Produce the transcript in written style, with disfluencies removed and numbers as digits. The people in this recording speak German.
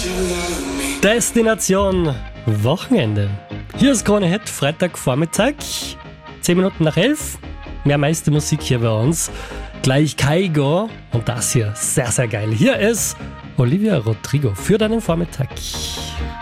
Destination Wochenende. Hier ist Krone Hit, Freitagvormittag, 10 Minuten nach 11. Mehr meiste Musik hier bei uns. Gleich Kaigo und das hier, sehr, sehr geil. Hier ist Olivia Rodrigo für deinen Vormittag.